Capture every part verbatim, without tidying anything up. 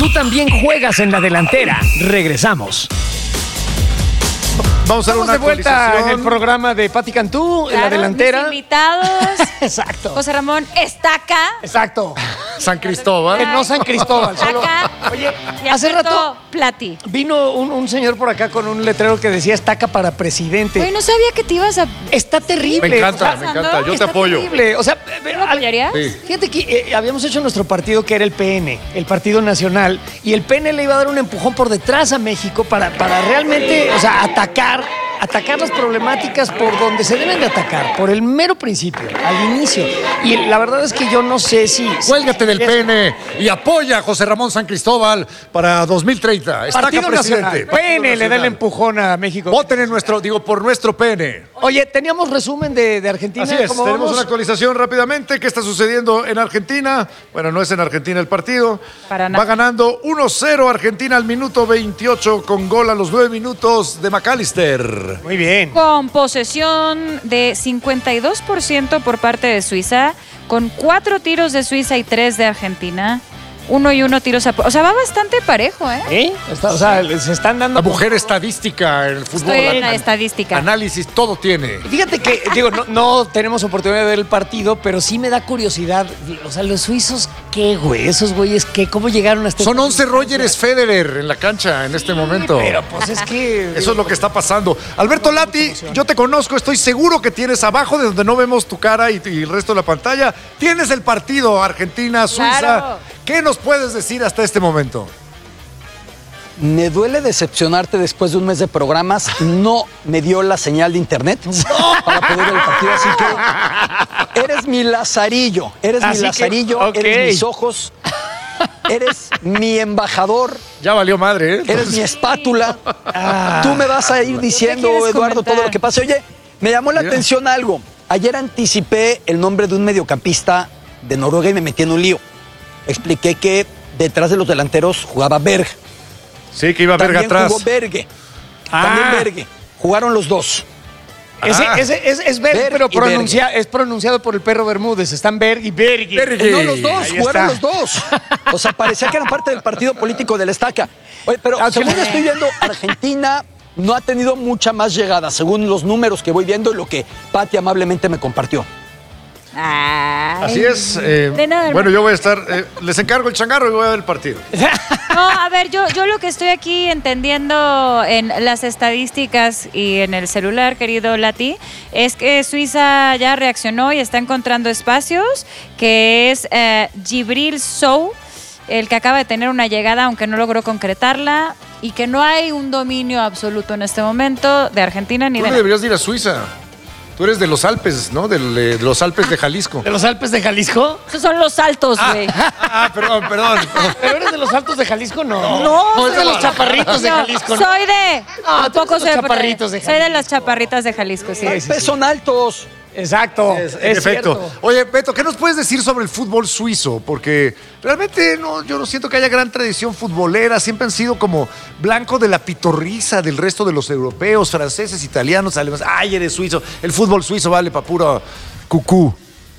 tú también juegas en la delantera. Regresamos. Vamos a dar Estamos una de vuelta actualización. en el programa de Pati Cantú, en Claro, la delantera. mis invitados. Exacto. José Ramón Estaca. Exacto. San Cristóbal. Eh, no San Cristóbal, solo. Estaca. Oye, Y hace Alberto rato Plati. vino un, un señor por acá con un letrero que decía estaca para presidente. Oye, no sabía que te ibas a... Está terrible. Me encanta, o sea, me encanta. Yo te está apoyo. terrible. O sea, ¿Tú lo apoyarías? Sí. fíjate que eh, habíamos hecho nuestro partido que era el P N, el Partido Nacional, y el P N le iba a dar un empujón por detrás a México para, para realmente, o sea, atacar, atacar las problemáticas por donde se deben de atacar, por el mero principio, al inicio. Y la verdad es que yo no sé si... Cuélgate del si- P N y apoya a José Ramón San Cristóbal para dos mil treinta. Estaca Partido Nacional. presidente. P N le da el Nacional. empujón a México. Voten en nuestro, digo, por nuestro P N. Oye, teníamos resumen de, de Argentina. Así es, ¿Cómo tenemos vamos? una actualización rápidamente. ¿Qué está sucediendo en Argentina? Bueno, no es en Argentina el partido. Para nada. Va ganando uno cero Argentina al minuto veintiocho con gol a los nueve minutos de McAllister. Muy bien. Con posesión de cincuenta y dos por ciento por parte de Suiza, con cuatro tiros de Suiza y tres de Argentina. Uno y uno tiros a... O sea, va bastante parejo, ¿eh? ¿Eh? Está- o sea, se están dando... La mujer estadística en el fútbol. Estoy en la An- estadística. Análisis, todo tiene. Fíjate que, digo, no, no tenemos oportunidad de ver el partido, pero sí me da curiosidad. O sea, los suizos, ¿qué, güey? Esos güeyes, ¿qué? ¿Cómo llegaron hasta Son esta once distancia? Rogers Federer en la cancha en este momento. Pero pues es que... Eso es lo que está pasando. Alberto Lati, yo te conozco, estoy seguro que tienes abajo, de donde no vemos tu cara y, y el resto de la pantalla, tienes el partido Argentina-Suiza. Claro. ¿Qué nos puedes decir hasta este momento? Me duele decepcionarte después de un mes de programas. No me dio la señal de internet para poder ver el partido, así que eres mi lazarillo, eres Así mi que, lazarillo, ok. eres mis ojos, eres mi embajador, Ya valió madre, ¿eh? eres mi espátula. Tú me vas a ir diciendo, quieres Eduardo, comentar? todo lo que pase. Oye, me llamó la Mira. atención algo. Ayer anticipé el nombre de un mediocampista de Noruega y me metí en un lío. Expliqué que detrás de los delanteros jugaba Berg. Sí, que iba a verga También atrás. jugó Berge. Ah. También Berge. Jugaron los dos. Ese, Ah. ese- es, es Berg, Berg pero y pronuncia- es pronunciado por el perro Bermúdez. Están Berg y Berg. Berg. No, los dos, Ahí jugaron está. los dos. O sea, parecía que eran parte del partido político del Estaca. Oye, pero Ah, según ok. estoy viendo, Argentina no ha tenido mucha más llegada, según los números que voy viendo y lo que Pati amablemente me compartió. Ay. Así es. eh, De nada, bueno, hermano. yo voy a estar. eh, les encargo el changarro y voy a ver el partido. No, a ver, yo, yo lo que estoy aquí entendiendo en las estadísticas y en el celular, querido Lati, es que Suiza ya reaccionó y está encontrando espacios, que es eh, Djibril Sow, el que acaba de tener una llegada, aunque no logró concretarla, y que no hay un dominio absoluto en este momento de Argentina ni Tú de... no deberías de ir a Suiza. Tú eres de los Alpes, ¿no? Del- De, los Alpes de Jalisco. ¿De los Alpes de Jalisco? Esos son los altos, güey. Ah, perdón, perdón. ¿Pero eres de los Altos de Jalisco? No. No, es de los chaparritos de No, Jalisco. ¿no? soy de... Ah, tú tampoco eres de soy los chaparritos de Soy de Jalisco. las chaparritas de Jalisco, sí. Sí, sí, Pues son altos. Exacto. En es efecto. cierto. Oye, Beto, ¿qué nos puedes decir sobre el fútbol suizo? Porque realmente no, yo no siento que haya gran tradición futbolera. Siempre han sido como blanco de la pitorriza del resto de los europeos, franceses, italianos, alemanes. Ay, eres suizo. El fútbol suizo vale para puro cucú.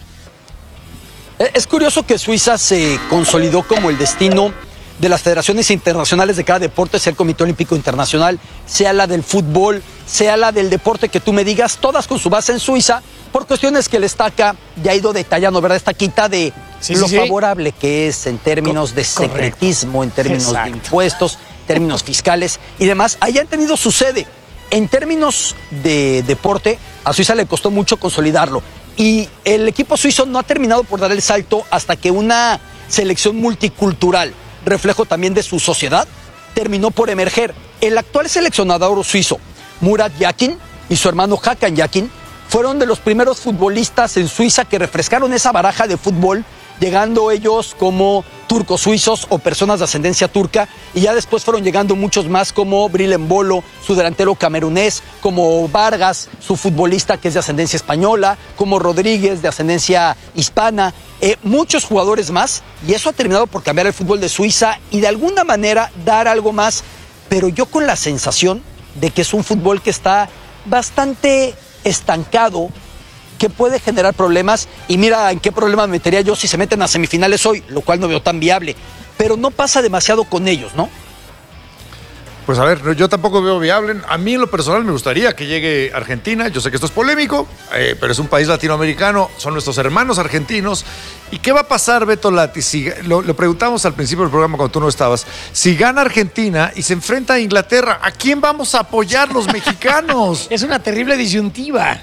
Eh, Es curioso que Suiza se consolidó como el destino de las federaciones internacionales de cada deporte, sea el Comité Olímpico Internacional, sea la del fútbol, sea la del deporte que tú me digas, todas con su base en Suiza, por cuestiones que el Estaca ya ha ido detallando, ¿verdad? Esta quita de Sí, lo sí, sí. favorable que es en términos de Co- correcto. secretismo, en términos Exacto. de impuestos, términos fiscales y demás. Ahí han tenido su sede. En términos de deporte, a Suiza le costó mucho consolidarlo. Y el equipo suizo no ha terminado por dar el salto hasta que una selección multicultural, reflejo también de su sociedad, terminó por emerger. El actual seleccionador suizo, Murat Yakin, y su hermano Hakan Yakin, fueron de los primeros futbolistas en Suiza que refrescaron esa baraja de fútbol, llegando ellos como turcos suizos o personas de ascendencia turca, y ya después fueron llegando muchos más como Bril Mbolo, su delantero camerunés, como Vargas, su futbolista que es de ascendencia española, como Rodríguez, de ascendencia hispana, eh, muchos jugadores más, y eso ha terminado por cambiar el fútbol de Suiza y de alguna manera dar algo más, pero yo con la sensación de que es un fútbol que está bastante estancado, que puede generar problemas, y mira en qué problema me metería yo si se meten a semifinales hoy, lo cual no veo tan viable. pero no pasa demasiado con ellos, ¿no? Pues a ver, yo tampoco veo viable. A mí en lo personal me gustaría que llegue Argentina. Yo sé que esto es polémico, eh, pero es un país latinoamericano, son nuestros hermanos argentinos. ¿Y qué va a pasar, Beto Lati? Si, lo, lo preguntamos al principio del programa cuando tú no estabas. Si gana Argentina y se enfrenta a Inglaterra, ¿a quién vamos a apoyar los mexicanos? Es una terrible disyuntiva.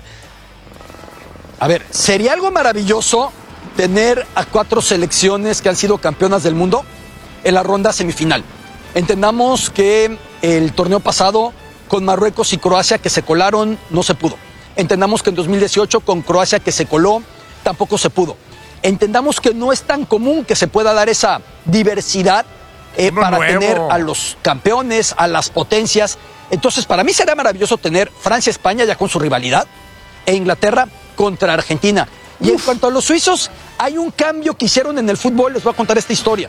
A ver, sería algo maravilloso tener a cuatro selecciones que han sido campeonas del mundo en la ronda semifinal. Entendamos que el torneo pasado con Marruecos y Croacia que se colaron no se pudo. Entendamos que en dos mil dieciocho con Croacia que se coló tampoco se pudo. Entendamos que no es tan común que se pueda dar esa diversidad eh, para nuevo. tener a los campeones, a las potencias. Entonces, para mí sería maravilloso tener Francia-España ya con su rivalidad e Inglaterra contra Argentina. Y Uf. En cuanto a los suizos, hay un cambio que hicieron en el fútbol. Les voy a contar esta historia.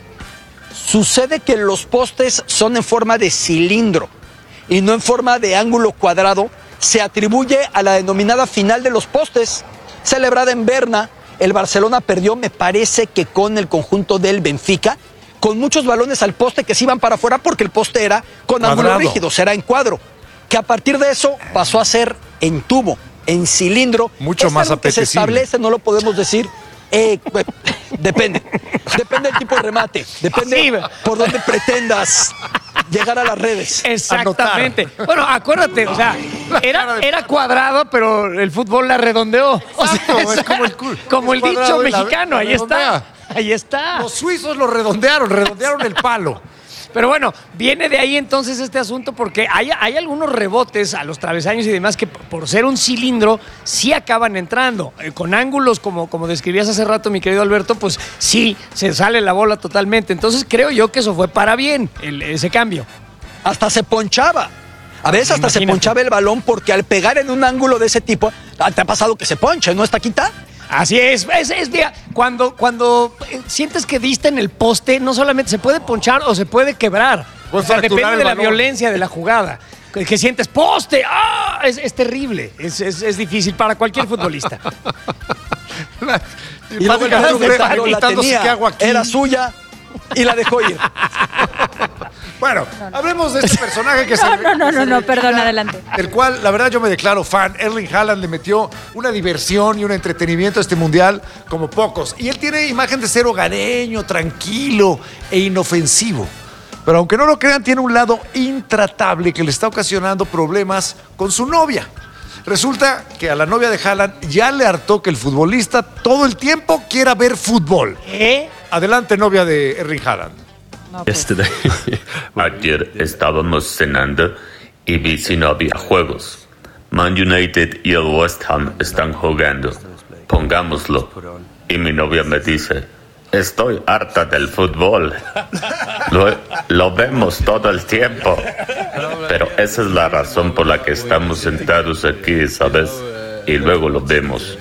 Sucede que los postes son en forma de cilindro y no en forma de ángulo cuadrado. Se atribuye a la denominada final de los postes, celebrada en Berna. El Barcelona perdió, me parece que con el conjunto del Benfica, con muchos balones al poste que se iban para afuera porque el poste era con Cuadrado. ángulo rígido, será en cuadro. Que a partir de eso pasó a ser en tubo, en cilindro. Mucho es más algo que se apetecible. establece, no lo podemos decir. Eh, depende, depende del tipo de remate, depende Sí. por dónde pretendas llegar a las redes. Exactamente. Anotar. Bueno, acuérdate, o sea, era, era cuadrado, pero el fútbol la redondeó. O sea, Exacto, es como el cul- como el es cuadrado dicho y la- mexicano, la ahí está. redondea. Ahí está. Los suizos lo redondearon, redondearon el palo. Pero bueno, viene de ahí entonces este asunto porque hay, hay algunos rebotes a los travesaños y demás que por ser un cilindro sí acaban entrando. Eh, con ángulos, como, como describías hace rato, mi querido Alberto, pues sí, se sale la bola totalmente. Entonces creo yo que eso fue para bien, el- ese cambio. Hasta se ponchaba. A veces hasta Imagínate. se ponchaba el balón porque al pegar en un ángulo de ese tipo, ah, te ha pasado que se ponche, ¿no está quita? Así es, es, es mira, cuando, cuando eh, sientes que diste en el poste, no solamente se puede ponchar o se puede quebrar. Puede O sea, fracturar depende el de la balón. violencia de la jugada. Que, que sientes poste, ¡ah! Es, es terrible, es, es, es difícil para cualquier futbolista. Y la Padre dejó Jesús gritando, la preguntándose tenía, qué hago aquí. era suya y la dejó ir. Bueno, hablemos de este personaje que No, se... no, no, que no, se no, retira, perdón, adelante. Del cual, la verdad, yo me declaro fan. Erling Haaland le metió una diversión y un entretenimiento a este mundial como pocos. Y él tiene imagen de ser hogareño, tranquilo e inofensivo. Pero aunque no lo crean, tiene un lado intratable que le está ocasionando problemas con su novia. Resulta que a la novia de Haaland ya le hartó que el futbolista todo el tiempo quiera ver fútbol. ¿Eh? Adelante, novia de Erling Haaland. No, pues. Yesterday. Ayer estábamos cenando y vi si no había juegos. Man United y el West Ham están jugando. Pongámoslo. Y mi novia me dice, estoy harta del fútbol. Lo, lo vemos todo el tiempo. Pero esa es la razón por la que estamos sentados aquí, ¿sabes? Y luego lo vemos.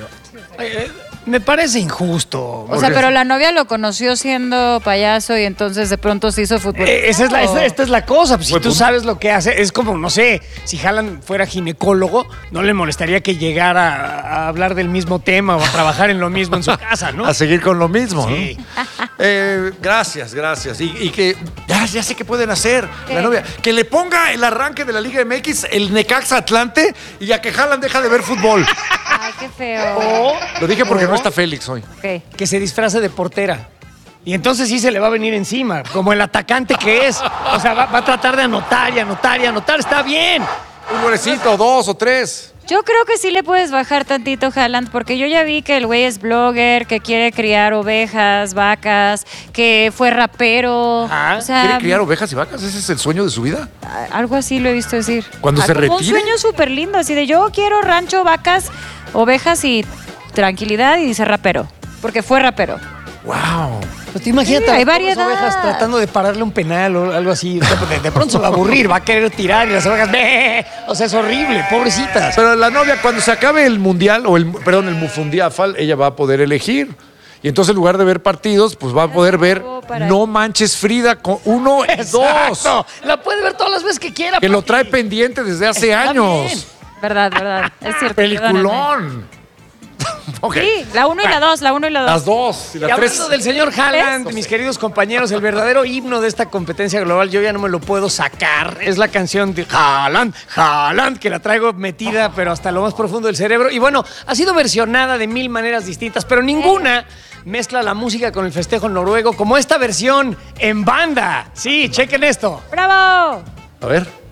Me parece injusto. O sea, pero la novia lo conoció siendo payaso y entonces de pronto se hizo futbolista. Eh, Esa es la, esta, esta es la cosa. Pues, si Buen tú punto. sabes lo que hace, es como, no sé, si Haaland fuera ginecólogo, no le molestaría que llegara a, a hablar del mismo tema o a trabajar en lo mismo en su casa, ¿no? A seguir con lo mismo, Sí. ¿no? Eh, gracias, gracias. Y, y que ya, ya sé qué pueden hacer ¿Qué? la novia. Que le ponga el arranque de la Liga M X, el Necaxa Atlante, y ya que Haaland deja de ver fútbol. Ay, qué feo. O, Lo dije porque o no está Félix hoy. Ok. que se disfrace de portera. Y entonces sí se le va a venir encima, como el atacante que es. O sea, va, va a tratar de anotar y anotar y anotar. Está bien. Un golecito, dos o tres. Yo creo que sí le puedes bajar tantito, Haaland, porque yo ya vi que el güey es blogger, que quiere criar ovejas, vacas, que fue rapero. Ah, o sea, ¿Quiere criar ovejas y vacas? ¿Ese es el sueño de su vida? a- algo así lo he visto decir. Cuando Ah, se como un retire. sueño súper lindo, así de yo quiero rancho, vacas, ovejas y tranquilidad y ser rapero, porque fue rapero. ¡Wow! Pues te imagínate Sí, a hay las pobres variedad. ovejas tratando de pararle un penal o algo así. O sea, de, de pronto se va a aburrir, va a querer tirar y las ovejas. ¡Bee! O sea, es horrible, pobrecitas. Pero la novia, cuando se acabe el mundial, o el, perdón, el Mufundiafal, ella va a poder elegir. Y entonces, en lugar de ver partidos, pues va a poder ver para- No Manches Frida con uno y dos. Exacto. La puede ver todas las veces que quiera. Que lo papi. trae pendiente desde hace Está años. bien. Verdad, verdad. Es cierto. perdóname. Peliculón. Ok. Sí, la uno y la dos, la uno y la dos. Las dos. Y Y las hablando tres. del señor Haaland, ¿Ves? mis queridos compañeros, el verdadero himno de esta competencia global, yo ya no me lo puedo sacar. Es la canción de Haaland, Haaland, que la traigo metida, pero hasta lo más profundo del cerebro. Y bueno, ha sido versionada de mil maneras distintas, pero ninguna mezcla la música con el festejo noruego como esta versión en banda. Sí, chequen esto. ¡Bravo! A ver.